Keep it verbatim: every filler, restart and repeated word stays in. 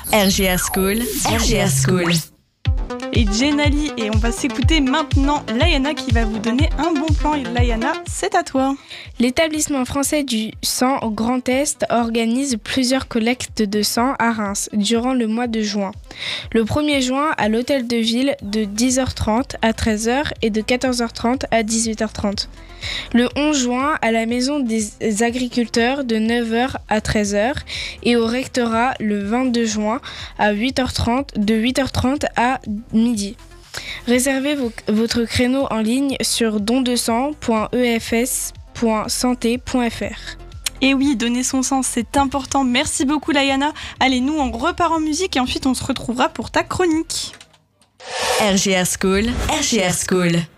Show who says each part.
Speaker 1: R G R School, R G R School.
Speaker 2: Et Jenali, et on va s'écouter maintenant Layana qui va vous donner un bon plan. Et Layana, c'est à toi.
Speaker 3: L'établissement français du sang au Grand Est organise plusieurs collectes de sang à Reims durant le mois de juin. Le premier juin à l'hôtel de ville de dix heures trente à treize heures et de quatorze heures trente à dix-huit heures trente. Le onze juin à la maison des agriculteurs de neuf heures à treize heures et au rectorat le vingt-deux juin à huit heures trente, de huit heures trente à midi. Réservez vos, votre créneau en ligne sur don de sang point e f s point santé point f r.
Speaker 2: Et oui, donner son sang, c'est important. Merci beaucoup Layana. Allez, nous on repart en musique et ensuite on se retrouvera pour ta chronique.
Speaker 1: R G R School, R G R School.